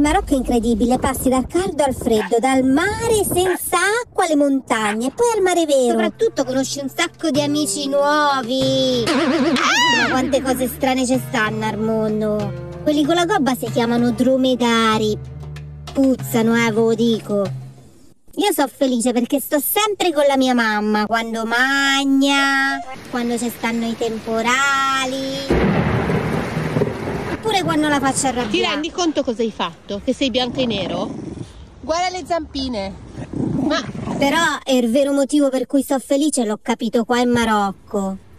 Il Marocco è incredibile, passi dal caldo al freddo, dal mare senza acqua alle montagne e poi al mare vero. Soprattutto conosci un sacco di amici nuovi. Ma quante cose strane ci stanno al mondo. Quelli con la gobba si chiamano dromedari. Puzzano, ve lo dico. Io sono felice perché sto sempre con la mia mamma, quando magna, quando ci stanno i temporali. Oppure quando la faccio arrabbiare. Ti rendi conto cosa hai fatto? Che sei bianco e nero? Guarda le zampine. Però è il vero motivo per cui sto felice, l'ho capito qua in Marocco.